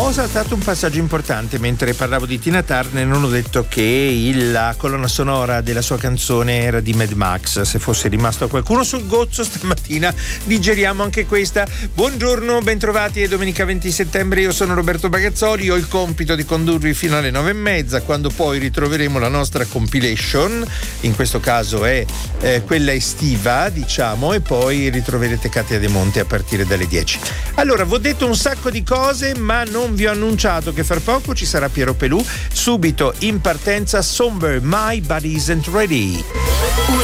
Ho saltato un passaggio importante mentre parlavo di Tina Turner. Non ho detto che la colonna sonora della sua canzone era di Mad Max. Se fosse rimasto qualcuno sul gozzo stamattina, digeriamo anche questa. Buongiorno, bentrovati, è domenica 20 settembre. Io sono Roberto Bagazzoli. Ho il compito di condurvi fino alle 9:30, quando poi ritroveremo la nostra compilation. In questo caso è quella estiva, diciamo, e poi ritroverete Katia De Monte a partire dalle 10. Allora, vi ho detto un sacco di cose, ma non vi ho annunciato che fra poco ci sarà Piero Pelù. Subito in partenza Somber, My Body Isn't Ready.